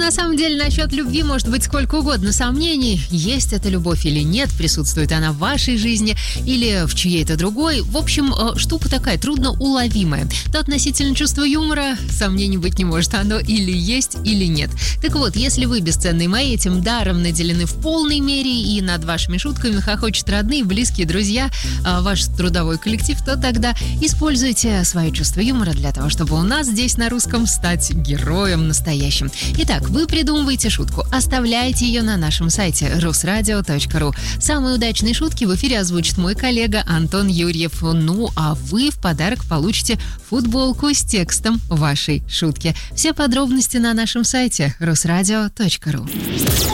на самом деле, насчет любви может быть сколько угодно сомнений. Есть эта любовь или нет, присутствует она в вашей жизни или в чьей-то другой. В общем, штука такая трудно уловимая. То относительно чувства юмора сомнений быть не может. Оно или есть, или нет. Так вот, если вы, бесценные мои, этим даром наделены в полной мере и над вашими шутками хохочут родные, близкие, друзья, ваш трудовой коллектив, то тогда используйте свое чувство юмора для того, чтобы у нас здесь на русском стать героем настоящим. Итак, вы придумываете шутку, оставляйте ее на нашем сайте rusradio.ru. Самые удачные шутки в эфире озвучит мой коллега Антон Юрьев. Ну, а вы в подарок получите футболку с текстом вашей шутки. Все подробности на нашем сайте rusradio.ru.